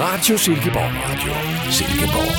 Radio Silkeborg. Radio Silkeborg.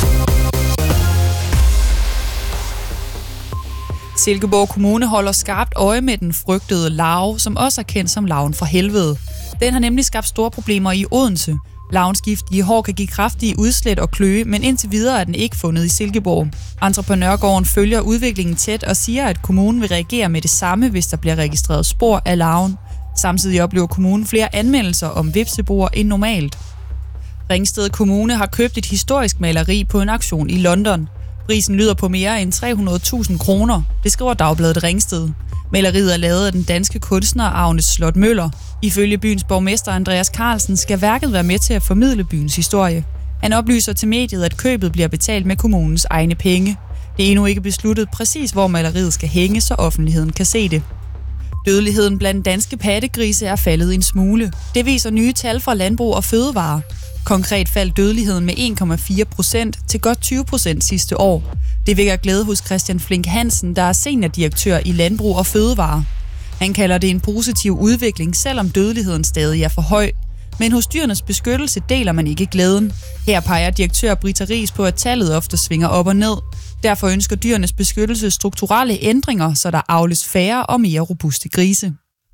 Silkeborg Kommune holder skarpt øje med den frygtede larve, som også er kendt som larven fra helvede. Den har nemlig skabt store problemer i Odense. Larvens giftige hår kan give kraftige udslæt og kløe, men indtil videre er den ikke fundet i Silkeborg. Entreprenørgården følger udviklingen tæt og siger, at kommunen vil reagere med det samme, hvis der bliver registreret spor af larven. Samtidig oplever kommunen flere anmeldelser om hvepseboer end normalt. Ringsted Kommune har købt et historisk maleri på en auktion i London. Prisen lyder på mere end 300.000 kroner, det skriver Dagbladet Ringsted. Maleriet er lavet af den danske kunstner Agnes Slot Møller. Ifølge byens borgmester Andreas Carlsen skal værket være med til at formidle byens historie. Han oplyser til mediet, at købet bliver betalt med kommunens egne penge. Det er endnu ikke besluttet præcis, hvor maleriet skal hænge, så offentligheden kan se det. Dødeligheden blandt danske pattegrise er faldet en smule. Det viser nye tal fra Landbrug og Fødevare. Konkret faldt dødeligheden med 1,4% til godt 20% sidste år. Det vækker glæde hos Christian Flink Hansen, der er seniordirektør i Landbrug og Fødevare. Han kalder det en positiv udvikling, selvom dødeligheden stadig er for høj. Men hos Dyrenes Beskyttelse deler man ikke glæden. Her peger direktør Britta Riis på, at tallet ofte svinger op og ned. Derfor ønsker Dyrenes Beskyttelse strukturelle ændringer, så der avles færre og mere robuste grise.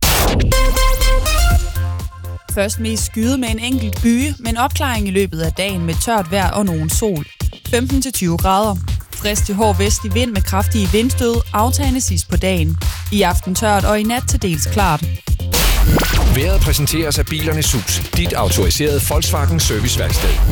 Først mest skyde med en enkelt byge, men opklaring i løbet af dagen med tørt vejr og nogen sol. 15-20 grader. Frisk til hård vestlig vind med kraftige vindstød, aftagende sidst på dagen. I aften tørt og i nat til dels klart. Vejret præsenteres af Bilernes Hus, dit autoriserede Volkswagen serviceværksted.